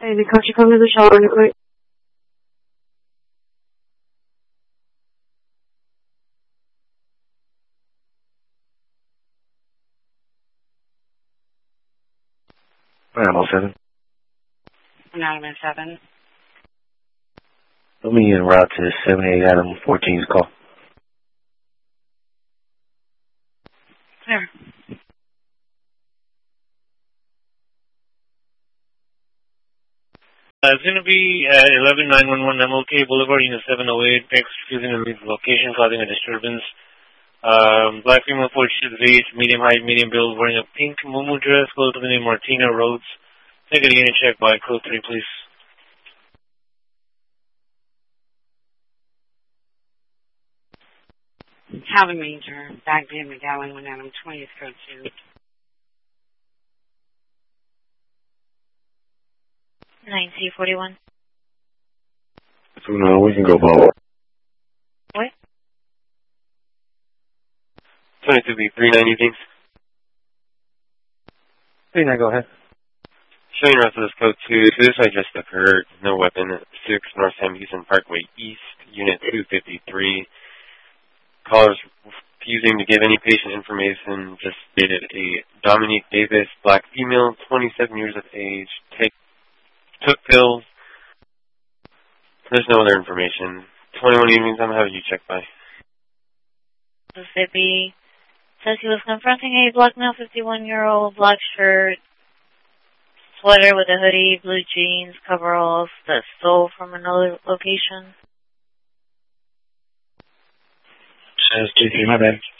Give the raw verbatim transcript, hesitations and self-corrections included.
Hey, can't you come to the shower real quick? Animal seven. Anonymous seven. Let me en route to seven eight Adam fourteen's call. Clear. Uh, it's going to be at eleven nine one one M L K Boulevard, Unit seven oh eight. X using the location, causing a disturbance. Um, black female, forty-six age, medium height, medium build, wearing a pink muumuu dress, goes to the name Martina Rhodes. Take a unit check by code three, please. Calvin Major, back to McGowan, one Adam twentieth code two. nine C forty-one. So no, we can go forward. What? twenty-two B three ninety, thanks. Hey, now go ahead. Showing route to this code two. Suicide just occurred. No weapon. six North Sam Houston Parkway East, Unit two fifty-three. Callers refusing to give any patient information. Just stated a Dominique Davis, black female, twenty-seven years of age. Take took pills. There's no other information. twenty-one evenings. I'm having you check by. Mississippi. Says he was confronting a black male, fifty-one-year-old, black shirt, sweater with a hoodie, blue jeans, coveralls that stole from another location. Says J C, my bad.